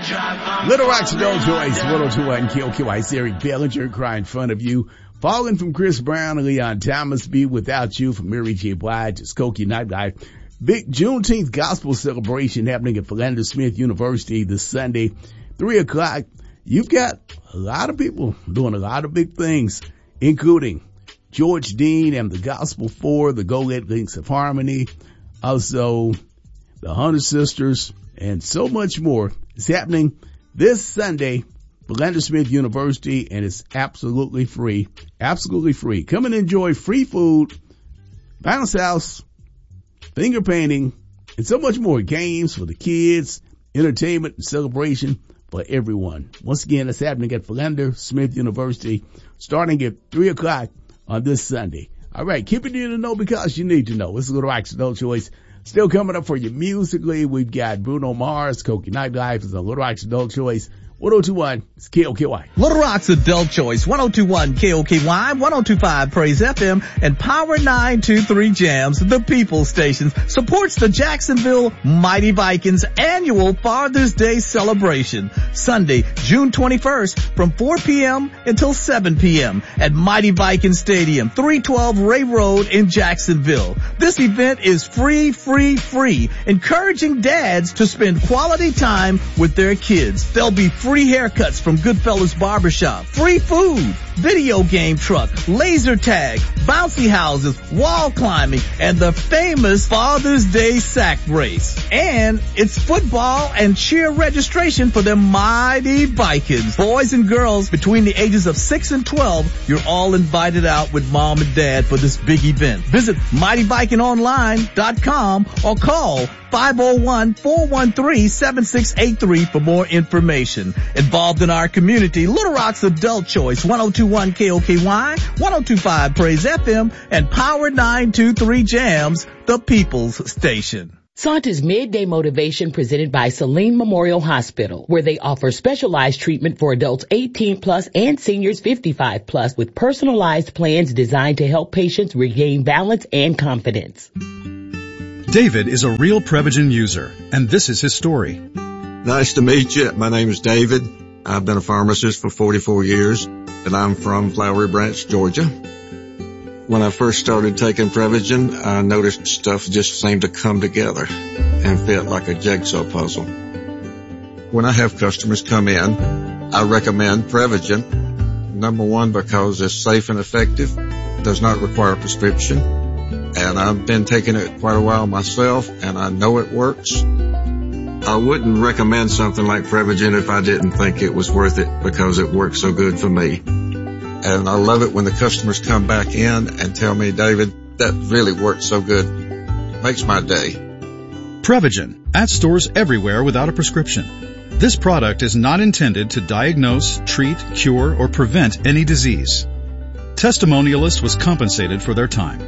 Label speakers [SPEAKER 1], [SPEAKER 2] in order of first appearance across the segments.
[SPEAKER 1] Little Rock's Adult Choice, 102.1 KOKY, Eric Bellinger crying in front of you. Falling from Chris Brown and Leon Thomas, Be Without You from Mary J. Blige to Skokie Nightlife. Big Juneteenth gospel celebration happening at Philander Smith University this Sunday, 3 o'clock. You've got a lot of people doing a lot of big things, including George Dean and the Gospel 4, the Go Let Links of Harmony, also the Hunter Sisters, and so much more. It's happening this Sunday, Philander Smith University, and it's absolutely free. Absolutely free. Come and enjoy free food, bounce house, finger painting, and so much more. Games for the kids, entertainment and celebration for everyone. Once again, it's happening at Philander Smith University, starting at 3 o'clock on this Sunday. All right, keep it in the know because you need to know. This is Little Rock's Adult Choice. Still coming up for you musically, we've got Bruno Mars, Skokie Nightlife is on Little Rock's Adult Choice. 102.1, it's KOKY.
[SPEAKER 2] Little Rock's Adult Choice, 102.1 KOKY, 102.5 Praise FM, and Power 923 Jams, the People Station, supports the Jacksonville Mighty Vikings annual Father's Day celebration. Sunday, June 21st from 4 p.m. until 7 p.m. at Mighty Viking Stadium, 312 Ray Road in Jacksonville. This event is free, encouraging dads to spend quality time with their kids. There'll be free haircuts from Goodfellas Barbershop, free food, video game truck, laser tag, bouncy houses, wall climbing, and the famous Father's Day sack race. And it's football and cheer registration for the Mighty Vikings. Boys and girls between the ages of 6 and 12, you're all invited out with mom and dad for this big event. Visit mightyvikingonline.com or call 501-413-7683 for more information. Involved in our community, Little Rock's Adult Choice, 102.1 KOKY, 102.5 Praise FM, and Power 923 Jams, the People's Station.
[SPEAKER 3] Santa's Midday Motivation presented by Saline Memorial Hospital, where they offer specialized treatment for adults 18 plus and seniors 55 plus with personalized plans designed to help patients regain balance and confidence.
[SPEAKER 4] David is a real Prevagen user, and this is his story.
[SPEAKER 5] Nice to meet you. My name is David. I've been a pharmacist for 44 years, and I'm from Flowery Branch, Georgia. When I first started taking Prevagen, I noticed stuff just seemed to come together and fit like a jigsaw puzzle. When I have customers come in, I recommend Prevagen. Number one, because it's safe and effective, does not require a prescription. And I've been taking it quite a while myself, and I know it works. I wouldn't recommend something like Prevagen if I didn't think it was worth it because it works so good for me. And I love it when the customers come back in and tell me, David, that really worked so good. It makes my day.
[SPEAKER 4] Prevagen, at stores everywhere without a prescription. This product is not intended to diagnose, treat, cure, or prevent any disease. Testimonialist was compensated for their time.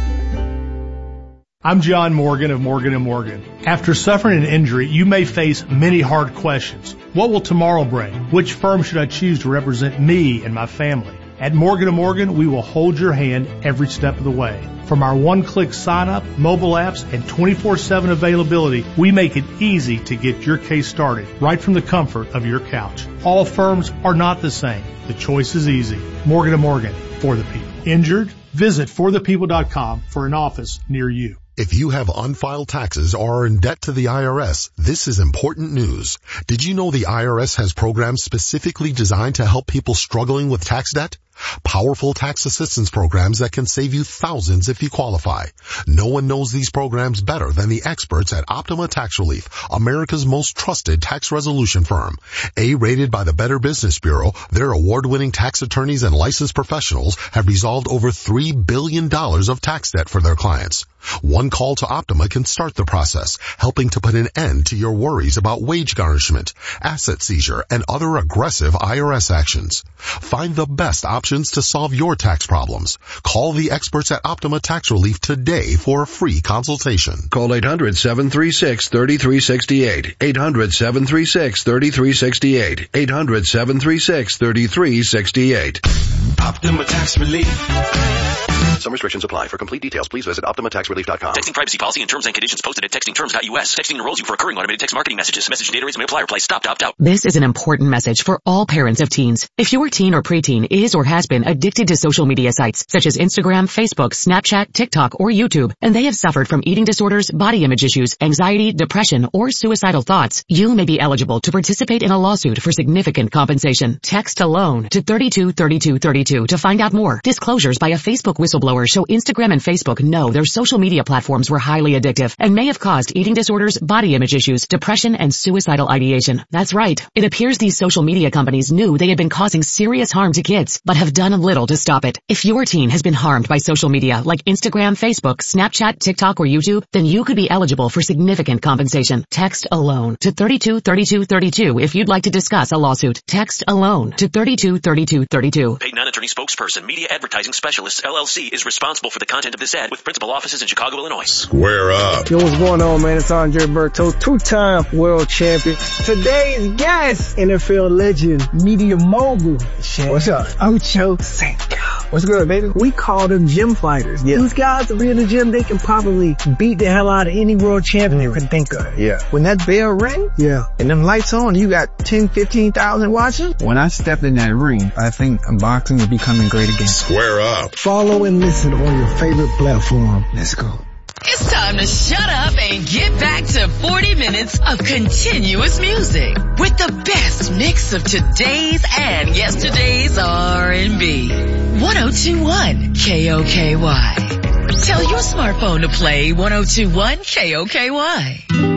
[SPEAKER 6] I'm John Morgan of Morgan & Morgan. After suffering an injury, you may face many hard questions. What will tomorrow bring? Which firm should I choose to represent me and my family? At Morgan & Morgan, we will hold your hand every step of the way. From our one-click sign-up, mobile apps, and 24/7 availability, we make it easy to get your case started right from the comfort of your couch. All firms are not the same. The choice is easy. Morgan & Morgan, for the people. Injured? Visit forthepeople.com for an office near you.
[SPEAKER 7] If you have unfiled taxes or are in debt to the IRS, this is important news. Did you know the IRS has programs specifically designed to help people struggling with tax debt? Powerful tax assistance programs that can save you thousands if you qualify. No one knows these programs better than the experts at Optima Tax Relief, America's most trusted tax resolution firm. A-rated by the Better Business Bureau, their award-winning tax attorneys and licensed professionals have resolved over $3 billion of tax debt for their clients. One call to Optima can start the process, helping to put an end to your worries about wage garnishment, asset seizure, and other aggressive IRS actions. Find the best options to solve your tax problems. Call the experts at Optima Tax Relief today for a free consultation.
[SPEAKER 8] Call 800-736-3368. 800-736-3368. 800-736-3368.
[SPEAKER 9] Optima Tax Relief.
[SPEAKER 8] Some restrictions apply. For complete details, please visit OptimaTaxRelief.com.
[SPEAKER 9] Texting privacy policy and terms and conditions posted at textingterms.us. Texting enrolls you for recurring automated text marketing messages. Message data rates may apply. Reply stop to opt out.
[SPEAKER 10] This is an important message for all parents of teens. If your teen or preteen is or has been addicted to social media sites such as Instagram, Facebook, Snapchat, TikTok, or YouTube, and they have suffered from eating disorders, body image issues, anxiety, depression, or suicidal thoughts, you may be eligible to participate in a lawsuit for significant compensation. Text ALONE to 323232 to find out more. Disclosures by a Facebook whistleblower show Instagram and Facebook know their social media platforms were highly addictive and may have caused eating disorders, body image issues, depression, and suicidal ideation. That's right. It appears these social media companies knew they had been causing serious harm to kids, but have done little to stop it. If your teen has been harmed by social media like Instagram, Facebook, Snapchat, TikTok, or YouTube, then you could be eligible for significant compensation. Text ALONE to 323232 if you'd like to discuss a lawsuit. Text ALONE to 323232.
[SPEAKER 9] Paid non-attorney spokesperson, Media Advertising Specialists, LLC, is responsible for the content of this ad with principal offices in Chicago, Illinois.
[SPEAKER 11] Square up.
[SPEAKER 12] Yo, what's going on, man? It's Andre Berto, two-time world champion. Today's guest, NFL legend, media mogul. What's up? Ocho Cinco. What's good, baby? We call them gym fighters. Yeah. These guys that be in the gym, they can probably beat the hell out of any world champion you can think of.
[SPEAKER 13] Yeah. When that bell rang, and them lights on, you got 10, 15,000 watching. When I stepped in that ring, I think boxing is becoming great again.
[SPEAKER 11] Square up.
[SPEAKER 12] Follow and listen on your favorite platform. Let's go.
[SPEAKER 14] It's time to shut up and get back to 40 minutes of continuous music with the best mix of today's and yesterday's R&B. 1021 KOKY. Tell your smartphone to play 1021 KOKY.